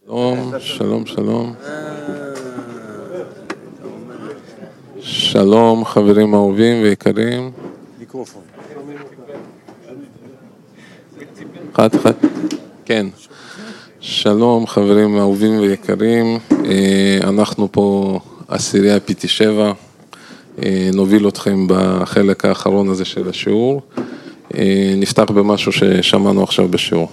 שלום, שלום. שלום, חברים אהובים ויקרים. מיקרופון. אחד. כן. שלום, חברים אהובים ויקרים. אנחנו פה עשירייה PT7. נוביל אתכם בחלק האחרון הזה של השיעור. נפתח במשהו ששמענו עכשיו בשיעור.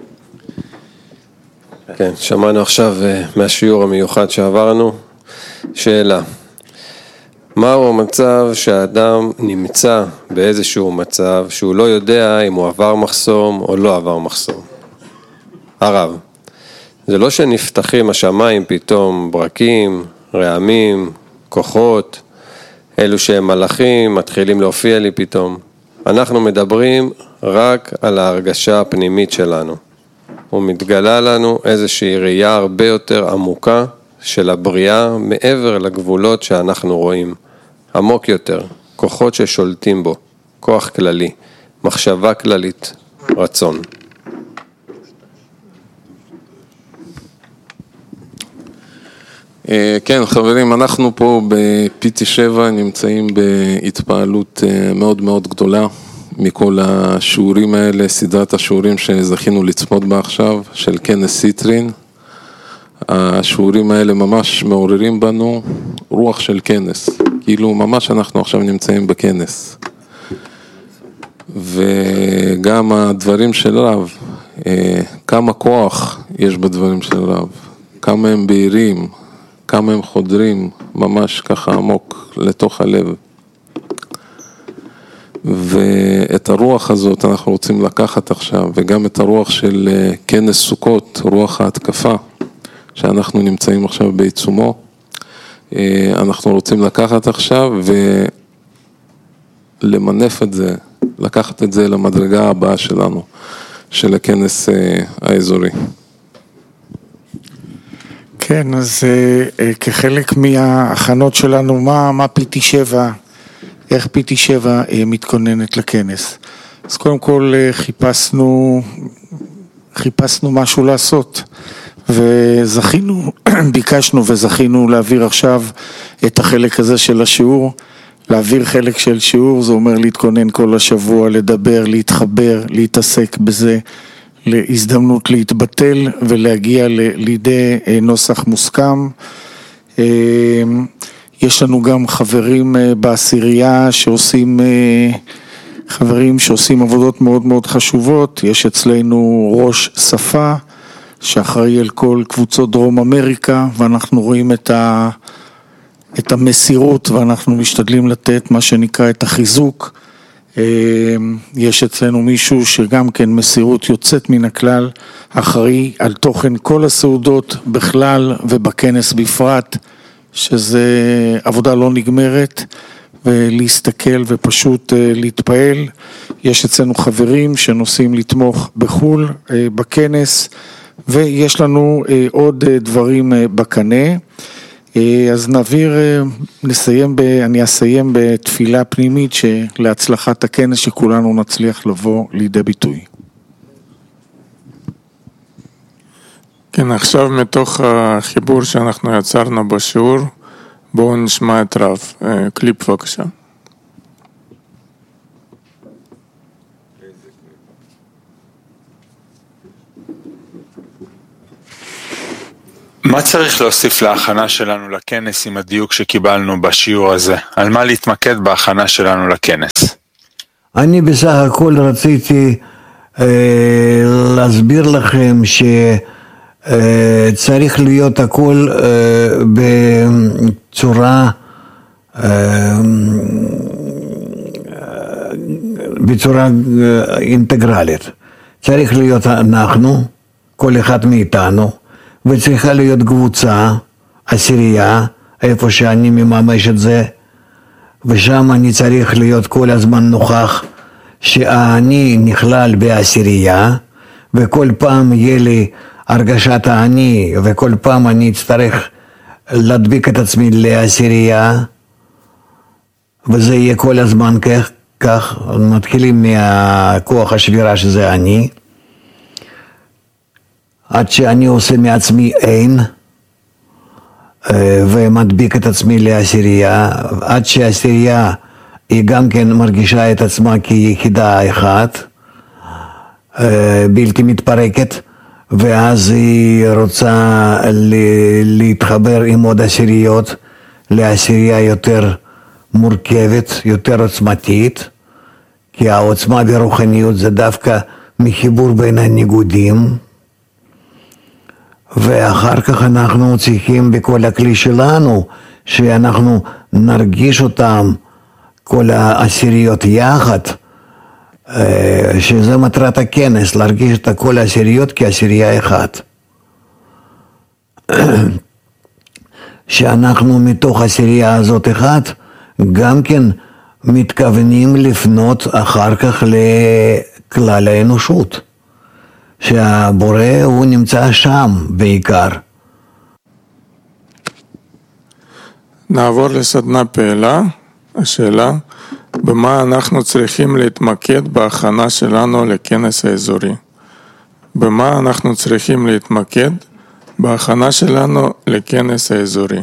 כן, שמענו עכשיו מהשיעור המיוחד שעברנו. שאלה, מהו המצב שהאדם נמצא באיזשהו מצב שהוא לא יודע אם הוא עבר מחסום או לא עבר מחסום? הרב, זה לא שנפתחים השמיים פתאום ברקים, רעמים, כוחות, אלו שהם מלאכים מתחילים להופיע לי פתאום. אנחנו מדברים רק על ההרגשה הפנימית שלנו. ומתגלה לנו איזושהי ראייה הרבה יותר עמוקה של הבריאה מעבר לגבולות שאנחנו רואים. עמוק יותר, כוחות ששולטים בו, כוח כללי, מחשבה כללית, רצון. כן, חברים, אנחנו פה ב-PT7 נמצאים בהתפעלות מאוד מאוד גדולה מכל השיעורים האלה, סדרת השיעורים שזכינו לצפות בה עכשיו, של כנס סיטרין. השיעורים האלה ממש מעוררים בנו רוח של כנס, כאילו ממש אנחנו עכשיו נמצאים בכנס. וגם הדברים של רב, כמה כוח יש בדברים של רב, כמה הם בהירים, כמה הם חודרים ממש ככה עמוק לתוך הלב. ואת הרוח הזאת אנחנו רוצים לקחת עכשיו, וגם את הרוח של כנס סוכות, רוח ההתקפה, שאנחנו נמצאים עכשיו בעיצומו, אנחנו רוצים לקחת עכשיו ולמנף את זה, לקחת את זה למדרגה הבאה שלנו, של הכנס האזורי. כן, אז כחלק מההכנות שלנו, מה PT7, איך PT7 מתכוננת לכנס. אז קודם כל חיפשנו משהו לעשות, וזכינו, ביקשנו וזכינו להעביר עכשיו את החלק הזה של השיעור. להעביר חלק של שיעור, זה אומר להתכונן כל השבוע, לדבר, להתחבר, להתעסק בזה, להזדמנות להתבטל ולהגיע לידי נוסח מוסכם. יש לנו גם חברים בעשירייה שעושים עבודות מאוד מאוד חשובות. יש אצלנו ראש שפה שאחראי על כל קבוצות דרום אמריקה, ואנחנו רואים את המסירות ואנחנו משתדלים לתת מה שנקרא את החיזוק. יש אצלנו מישהו שגם כן מסירות יוצאת מן הכלל, אחראי על תוכן כל הסעודות בכלל ובכנס בפרט, שזה עבודה לא נגמרת, ולהסתכל ופשוט להתפעל. יש אצלנו חברים שנוסעים לתמוך בחול בכנס, ויש לנו עוד דברים בקנה. אז אני אסיים בתפילה פנימית להצלחת הכנס, שכולנו נצליח לבוא לידי ביטוי. כן, עכשיו מתוך החיבור שאנחנו יצרנו בשיעור, בואו נשמע את רב. קליפ בבקשה. מה צריך להוסיף להכנה שלנו לכנס עם הדיוק שקיבלנו בשיעור הזה? על מה להתמקד בהכנה שלנו לכנס? אני בסך הכל רציתי להסביר לכם שצריך להיות הכל בצורה אינטגרלית. צריך להיות אנחנו, כל אחד מאיתנו, וצריכה להיות קבוצה, עשירייה, איפה שאני מממש את זה, ושם אני צריך להיות כל הזמן נוכח שאני נכלל בעשירייה, וכל פעם יהיה לי הרגשת העני, וכל פעם אני אצטרך להדביק את עצמי לעשירייה, וזה יהיה כל הזמן כך, מתחילים מהכוח השבירה שזה אני. עד שאני עושה מעצמי אין, ומדביק את עצמי לעשירייה, עד שהעשירייה היא גם כן מרגישה את עצמה כיחידה אחת, בלתי מתפרקת, ואז היא רוצה להתחבר עם עוד עשיריות, לעשירייה יותר מורכבת, יותר עוצמתית, כי העוצמה והרוחניות זה דווקא מחיבור בין הניגודים, ואחר כך אנחנו צריכים בכל הכלי שלנו, שאנחנו נרגיש אותם, כל העשיריות יחד, שזה מטרת הכנס, להרגיש את כל העשיריות כעשירייה אחת. שאנחנו מתוך העשירייה הזאת אחת, גם כן מתכוונים לפנות אחר כך לכלל האנושות. שהבורא הוא נמצא שם בעיקר. נעבור לסדנה פעילה. השאלה, במה אנחנו צריכים להתמקד בהכנה שלנו לכנס האזורי? במה אנחנו צריכים להתמקד בהכנה שלנו לכנס האזורי?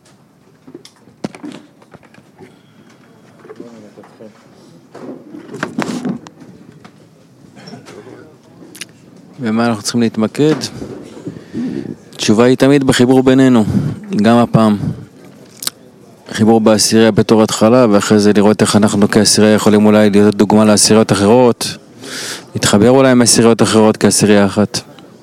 במה אנחנו צריכים להתמקד? התשובה היא תמיד בחיבור בינינו, גם הפעם. חיבור בעשירייה בתור התחלה, ואחרי זה לראות איך אנחנו כעשירייה יכולים אולי להיות דוגמה לעשיריות אחרות, להתחבר אולי עם עשיריות אחרות כעשירייה אחת.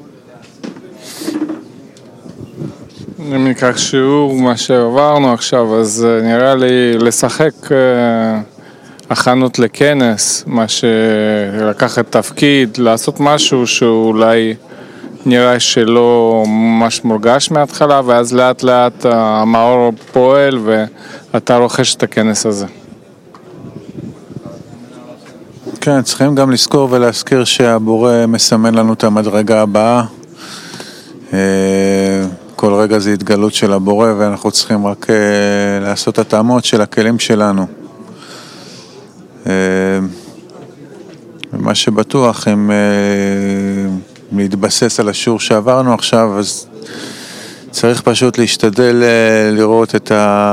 אם ניקח שיעור מה שעברנו עכשיו, אז נראה לי לשחק הכנות לכנס, מה שלקחת תפקיד, לעשות משהו שאולי נראה שלא ממש מורגש מההתחלה, ואז לאט לאט המאור פועל ואתה רוכש את הכנס הזה. כן, צריכים גם לזכור ולהזכיר שהבורא מסמן לנו את המדרגה הבאה. כל רגע זה התגלות של הבורא, ואנחנו צריכים רק לעשות התאמות של הכלים שלנו. ומה שבטוח, אם להתבסס על השיעור שעברנו עכשיו, אז צריך פשוט להשתדל לראות את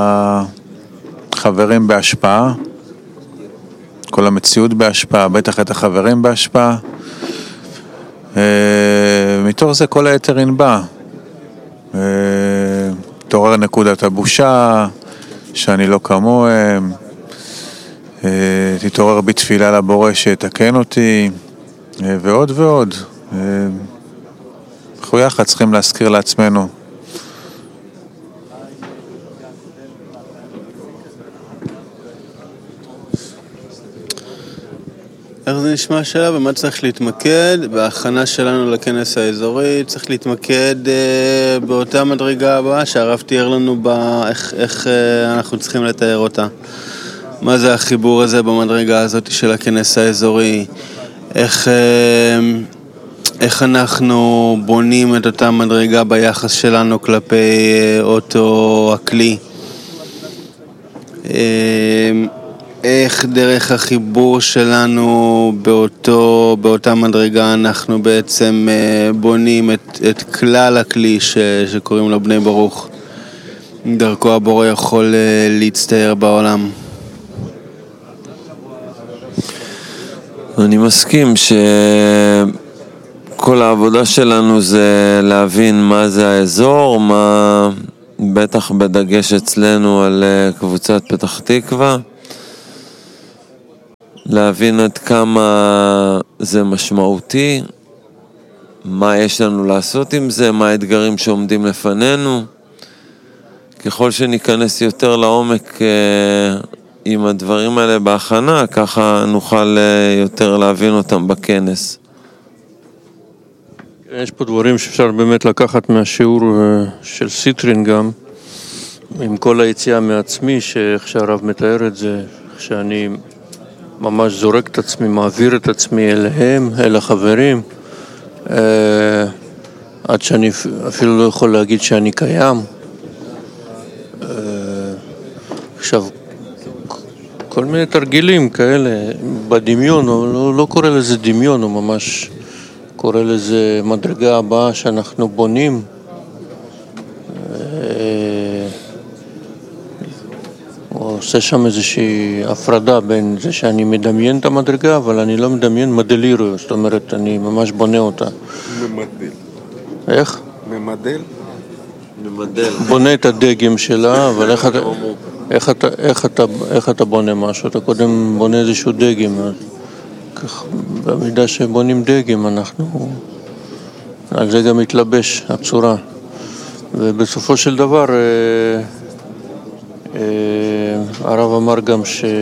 החברים בהשפעה, כל המציאות בהשפעה, בטח את החברים בהשפעה. מתוך זה כל היתר ינבע. תעורר נקודת הבושה, שאני לא כמוהם, תתעורר בתפילה לבורא שיתקן אותי, ועוד ועוד. אנחנו יחד צריכים להזכיר לעצמנו. איך זה נשמע השאלה? במה צריך להתמקד? בהכנה שלנו לכנס האזורי צריך להתמקד באותה מדרגה הבאה שהרב תיאר לנו איך אנחנו צריכים לתאר אותה. מה זה החיבור הזה במדרגה הזאת של הכנס האזורי? איך אנחנו בונים את אותה מדרגה ביחס שלנו כלפי אותו הכלי? איך דרך החיבור שלנו באותה מדרגה אנחנו בעצם בונים את כלל הכלי שקוראים לו בני ברוך. דרכו הבורא יכול להצטייר בעולם. אני מסכים שכל העבודה שלנו זה להבין מה זה האזור, מה בטח בדגש אצלנו על קבוצת פתח תקווה, להבין עד כמה זה משמעותי, מה יש לנו לעשות עם זה, מה האתגרים שעומדים לפנינו. ככל שניכנס יותר לעומק עם הדברים האלה בהכנה, ככה נוכל יותר להבין אותם בכנס. יש פה דברים שאפשר באמת לקחת מהשיעור של סיטרין גם, עם כל היציאה מעצמי, שאיך שהרב מתאר את זה, שאני ממש זורק את עצמי, מעביר את עצמי אליהם, אל החברים, עד שאני אפילו לא יכול להגיד שאני קיים. עכשיו, כל מיני תרגילים כאלה, בדמיון, לא קורא לזה דמיון, הוא ממש קורא לזה מדרגה הבאה שאנחנו בונים. הוא עושה שם איזושהי הפרדה בין זה שאני מדמיין את המדרגה, אבל אני לא מדמיין מדלירו, זאת אומרת, אני ממש בונה אותה. ממדל. איך? ממדל? בונה את הדגם שלה, אבל איך אתה בונה משהו? אתה קודם בונה איזשהו דגם. במידה שבונים דגם, אנחנו... על זה גם מתלבש הצורה. ובסופו של דבר, הרב אמר גם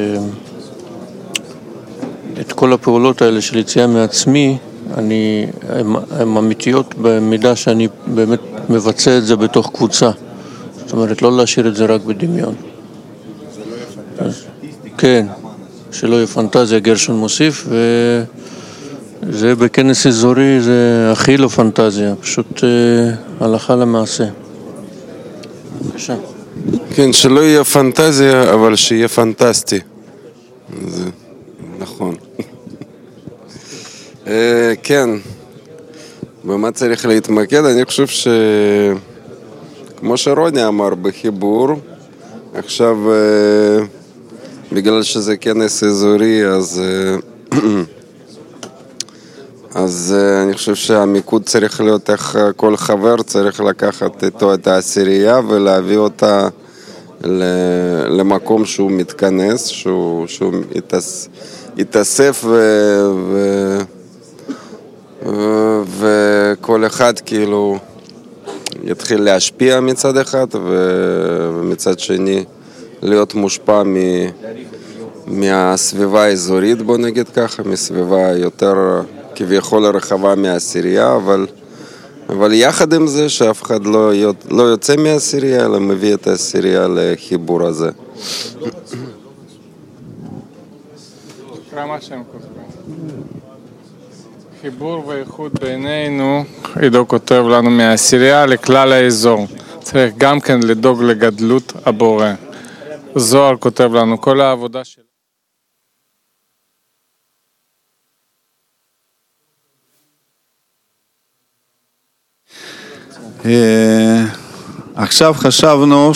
את כל הפעולות האלה של יציאה מעצמי, הן אמיתיות במידה שאני באמת מבצע את זה בתוך קבוצה. זאת אומרת, לא להשאיר את זה רק בדמיון. כן, שלא יהיה פנטזיה, גרשון מוסיף, וזה בכנס אזורי, זה הכי לא פנטזיה, פשוט הלכה למעשה. בבקשה. כן, שלא יהיה פנטזיה, אבל שיהיה פנטסטי. זה נכון. כן, במה צריך להתמקד? אני חושב כמו שרוני אמר בחיבור, עכשיו בגלל שזה כנס אזורי, אז אני חושב שהמיקוד צריך להיות איך כל חבר צריך לקחת איתו את העשירייה ולהביא אותה למקום שהוא מתכנס, שהוא יתאסף וכל אחד כאילו יתחיל להשפיע מצד אחד ומצד שני להיות מושפע מהסביבה האזורית, בוא נגיד ככה, מסביבה יותר כביכול רחבה מהעשירייה, אבל יחד עם זה שאף אחד לא יוצא מהעשירייה, אלא מביא את העשירייה לחיבור הזה. תקרא מה שהם כותבים. חיבור ואיחוד בינינו, עידו כותב לנו מהעשירייה לכלל האזור. צריך גם כן לדאוג לגדלות הבורא. זוהר כותב לנו, כל העבודה שלנו. עכשיו חשבנו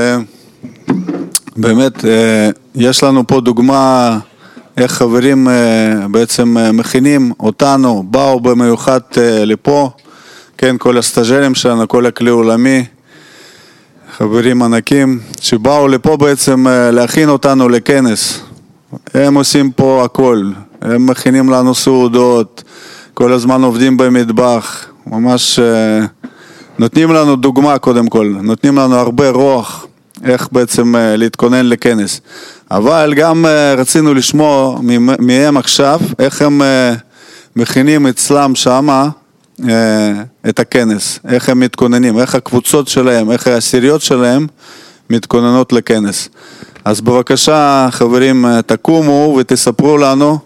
שבאמת יש לנו פה דוגמה איך חברים בעצם מכינים אותנו, באו במיוחד לפה, כן, כל הסטאג'רים שלנו, כל הכלי עולמי, חברים ענקים שבאו לפה בעצם להכין אותנו לכנס. הם עושים פה הכל, הם מכינים לנו סעודות, כל הזמן עובדים במטבח, ממש נותנים לנו דוגמה קודם כל, נותנים לנו הרבה רוח איך בעצם להתכונן לכנס. אבל גם רצינו לשמוע מהם עכשיו איך הם מכינים אצלם שמה את הכנס, איך הם מתכוננים, איך הקבוצות שלהם, איך העשיריות שלהם מתכוננות לכנס. אז בבקשה חברים תקומו ותספרו לנו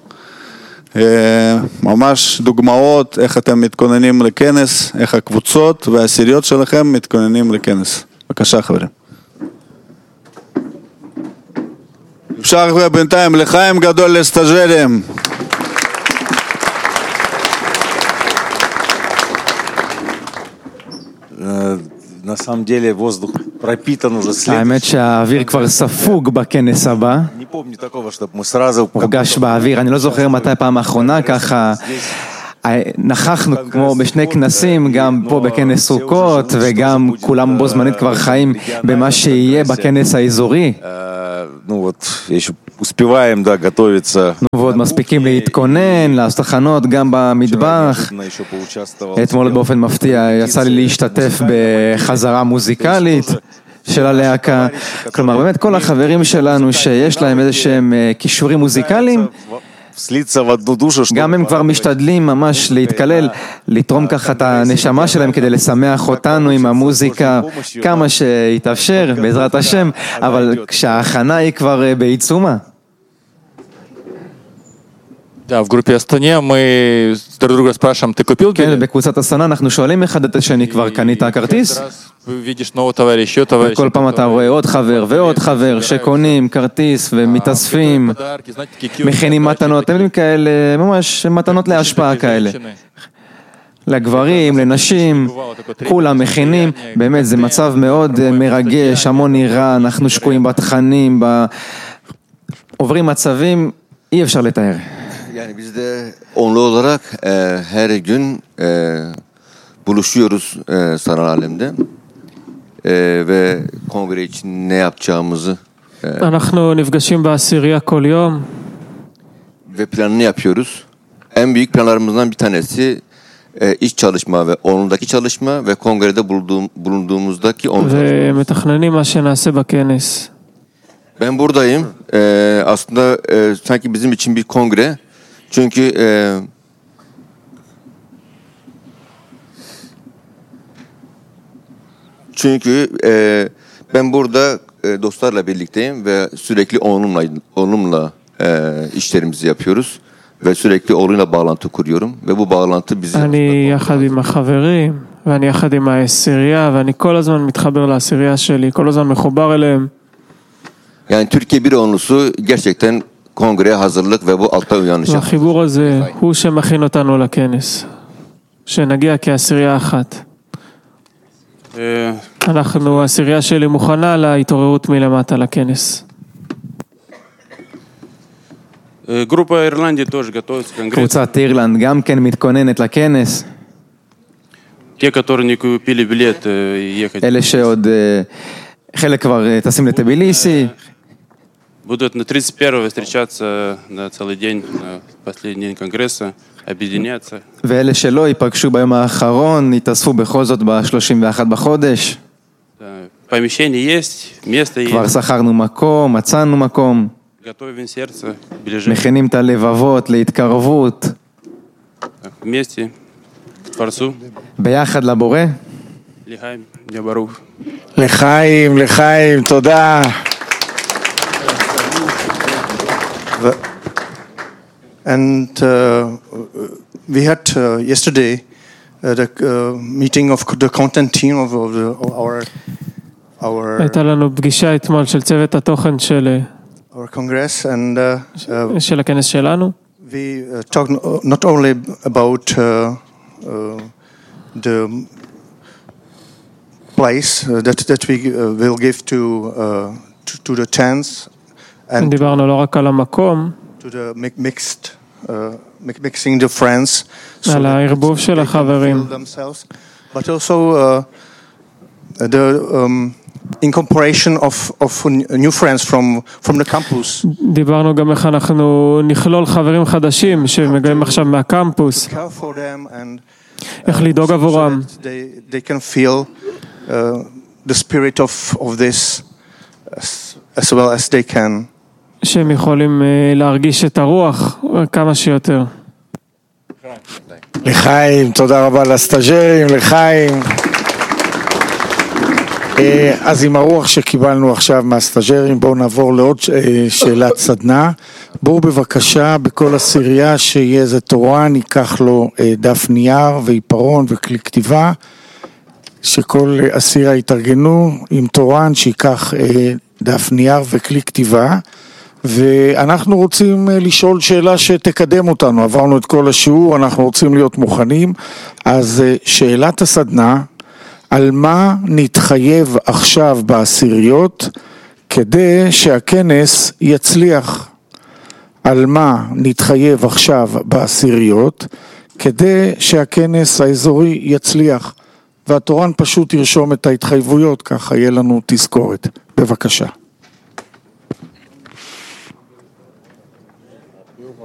ממש דוגמאות איך אתם מתכוננים לכנס, איך הקבוצות והעשיריות שלכם מתכוננים לכנס. בבקשה חברים. אפשר בינתיים לחיים גדול לסטאג'רים. На самом деле воздух пропитан уже следующим. האמת שהאוויר כבר ספוג בכנס הבא. Не помню такого, чтобы мы сразу הורגש באוויר, אני לא זוכר מתי פעם האחרונה ככה נכחנו כמו בשני כנסים, גם פה בכנס סוכות וגם כולם בו זמנית כבר חיים במה שיהיה בכנס האזורי. Ну вот, еще успеваем, да, готовиться. ועוד מספיקים להתכונן, לעשות הכנות גם במטבח. אתמול באופן מפתיע יצא לי להשתתף בחזרה מוזיקלית של הלהקה. כלומר, באמת כל החברים שלנו שיש להם איזה שהם קישורים מוזיקליים, גם הם כבר משתדלים ממש להתקלל, לתרום ככה את הנשמה שלהם כדי לשמח אותנו עם המוזיקה כמה שיתאפשר בעזרת השם, אבל כשההכנה היא כבר בעיצומה. Да, в группе Астане мы друг друга спрашиваем, ты купил билет? כן, בקבוצת הסנה אנחנו שואלים אחד את השני, כבר קנית הכרטיס? וכל פעם אתה רואה עוד חבר ועוד חבר שקונים כרטיס ומתאספים, מכינים מתנות, אתם יודעים כאלה, ממש מתנות להשפעה כאלה. לגברים, לנשים, כולם מכינים, באמת זה מצב מאוד מרגש, המון נראה, אנחנו שקועים בתכנים, עוברים מצבים, אי אפשר לתאר. Yani biz de onlu olarak her gün buluşuyoruz sanal alemde ve kongre için ne yapacağımızı אנחנו נפגשים בעשירייה כל יום. ve planını yapıyoruz. En büyük planlarımızdan bir tanesi iç çalışma ve onludaki çalışma ve kongrede bulunduğumuzdaki onlu ומתכננים מה שנעשה בכנס. Ben buradayım. Aslında sanki bizim için bir kongre. Çünkü ben burada dostlarla birlikteyim ve sürekli onumla işlerimizi yapıyoruz ve sürekli onunla bağlantı kuruyorum ve bu bağlantı bizi אני יחד עם החברים ואני יחד עם העשירייה ואני כל הזמן מתחבר לעשירייה שלי, כל הזמן מחובר אליהם. Yani Türkiye bir onlusu gerçekten kongreye hazırlık ve bu altta uyanış. והחיבור הזה הוא שמכין אותנו לכנס, שנגיע כעשירייה אחת. אנחנו, העשירייה שלי מוכנה להתעוררות מלמטה לכנס. קבוצת אירלנד גם כן מתכוננת לכנס. אלה שעוד חלק כבר טסים לטביליסי. Будут на 31-го встречаться на целый день, на последний день конгресса, объединяться. ואלה שלא ייפגשו ביום האחרון, יתאספו בכל זאת ב-31 בחודש. Помещение есть, место есть. כבר שכרנו מקום, מצאנו מקום. Готовим сердце, ближе. מכינים את הלבבות להתקרבות. Вместе, Творцу. ביחד לבורא. לחיים, ברוך. לחיים, תודה. And we had yesterday the meeting of the content team of our הייתה לנו פגישה אתמול של צוות התוכן של congress and של הכנס שלנו. We talked not only about the place that we will give to the tents. דיברנו לא רק על המקום, to the mixing the friends, על הערבוב של החברים, but also the incorporation of new friends from the campus. דיברנו גם איך אנחנו נכלול חברים חדשים שמגיעים עכשיו מהקמפוס, איך לדאוג עבורם. They can feel the spirit of this as well as they can. שהם יכולים להרגיש את הרוח כמה שיותר. לחיים, תודה רבה לסטאג'רים, לחיים. אז עם הרוח שקיבלנו עכשיו מהסטאג'רים, בואו נעבור לעוד שאלת סדנה. בואו בבקשה בכל עשירייה שיהיה איזה תורן, ייקח לו דף נייר ועיפרון וכלי כתיבה, שכל עשירייה יתארגנו עם תורן שיקח דף נייר וכלי כתיבה, ואנחנו רוצים לשאול שאלה שתקדם אותנו. עברנו את כל השיעור, אנחנו רוצים להיות מוכנים. אז שאלת הסדנה, על מה נתחייב עכשיו בעשיריות כדי שהכנס יצליח? על מה נתחייב עכשיו בעשיריות כדי שהכנס האזורי יצליח? והתורן פשוט ירשום את ההתחייבויות, ככה יהיה לנו תזכורת. בבקשה.